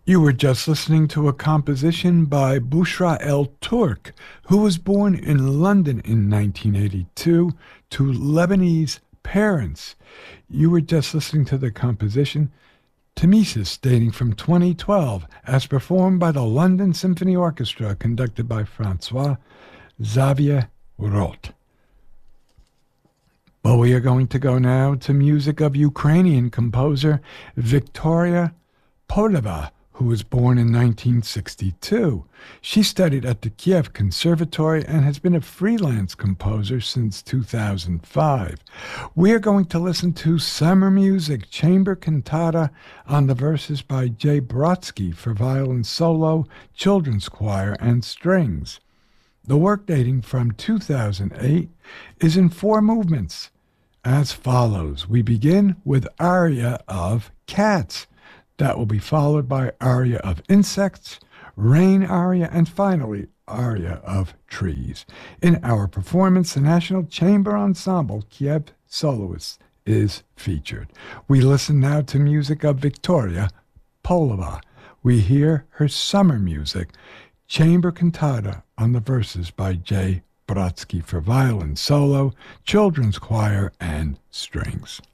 You were just listening to a composition by Bushra El Turk, who was born in London in 1982 to Lebanese parents. You were just listening to the composition Tmesis, dating from 2012, as performed by the London Symphony Orchestra, conducted by Francois Xavier Roth. Well, we are going to go now to music of Ukrainian composer Victoria Poleva, who was born in 1962. She studied at the Kiev Conservatory and has been a freelance composer since 2005. We are going to listen to Summer Music, Chamber Cantata, on the verses by Jay Brodsky for violin solo, children's choir, and strings. The work, dating from 2008, is in 4 movements, as follows. We begin with aria of Cats. That will be followed by aria of Insects, Rain aria, and finally aria of Trees. In our performance, the National Chamber Ensemble Kiev Soloists is featured. We listen now to music of Victoria Poleva. We hear her Summer Music, Chamber Cantata, on the verses by Jay Brodsky for violin solo, children's choir, and strings.